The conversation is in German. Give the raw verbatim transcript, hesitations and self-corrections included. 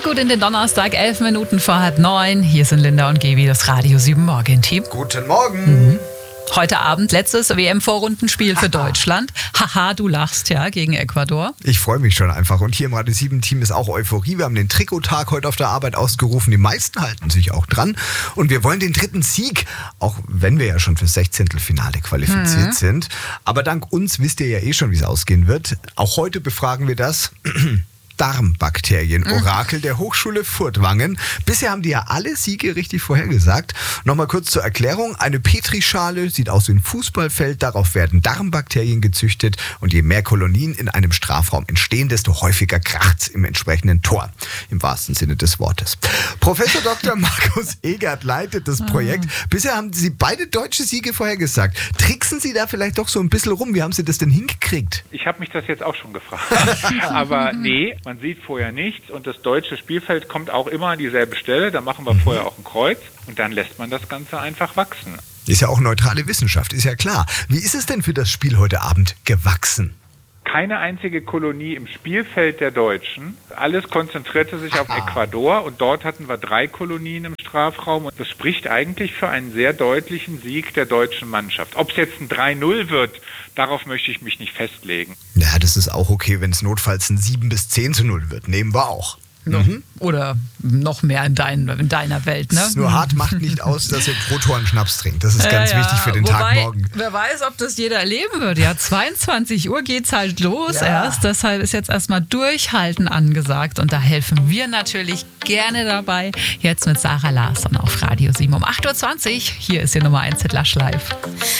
gut in den Donnerstag, elf Minuten vor halb neun. Hier sind Linda und Gebi, das Radio sieben Morgen-Team. Guten Morgen. Mhm. Heute Abend letztes W M-Vorrundenspiel für Deutschland. Haha, du lachst ja, gegen Ecuador. Ich freue mich schon einfach. Und hier im Radio sieben Team ist auch Euphorie. Wir haben den Trikottag heute auf der Arbeit ausgerufen. Die meisten halten sich auch dran. Und wir wollen den dritten Sieg, auch wenn wir ja schon fürs Sechzehntelfinale qualifiziert mhm. sind. Aber dank uns wisst ihr ja eh schon, wie es ausgehen wird. Auch heute befragen wir das Darmbakterien-Orakel der Hochschule Furtwangen. Bisher haben die ja alle Siege richtig vorhergesagt. Nochmal kurz zur Erklärung. Eine Petrischale sieht aus wie ein Fußballfeld. Darauf werden Darmbakterien gezüchtet. Und je mehr Kolonien in einem Strafraum entstehen, desto häufiger kracht's im entsprechenden Tor. Im wahrsten Sinne des Wortes. Professor Doktor Markus Egert leitet das Projekt. Bisher haben Sie beide deutsche Siege vorhergesagt. Tricksen Sie da vielleicht doch so ein bisschen rum? Wie haben Sie das denn hingekriegt? Ich habe mich das jetzt auch schon gefragt. Aber nee, man sieht vorher nichts und das deutsche Spielfeld kommt auch immer an dieselbe Stelle. Da machen wir vorher auch ein Kreuz und dann lässt man das Ganze einfach wachsen. Ist ja auch neutrale Wissenschaft, ist ja klar. Wie ist es denn für das Spiel heute Abend gewachsen? Keine einzige Kolonie im Spielfeld der Deutschen. Alles konzentrierte sich auf Ecuador und dort hatten wir drei Kolonien im Strafraum. Und das spricht eigentlich für einen sehr deutlichen Sieg der deutschen Mannschaft. Ob es jetzt ein drei null wird, darauf möchte ich mich nicht festlegen. Ja, das ist auch okay, wenn es notfalls ein sieben bis zehn zu null wird. Nehmen wir auch. Mhm. Oder noch mehr in, dein, in deiner Welt, ne? Nur hart macht nicht aus, dass ihr pro Tor einen Schnaps trinkt. Das ist ganz ja, ja. wichtig für den Wobei, Tag morgen. Wer weiß, ob das jeder erleben wird. Ja, zweiundzwanzig Uhr geht's halt los ja. erst. Deshalb ist jetzt erstmal Durchhalten angesagt. Und da helfen wir natürlich gerne dabei. Jetzt mit Sarah Larsson auf Radio sieben um acht Uhr zwanzig. Hier ist Ihr Nummer eins Hit Lush Live.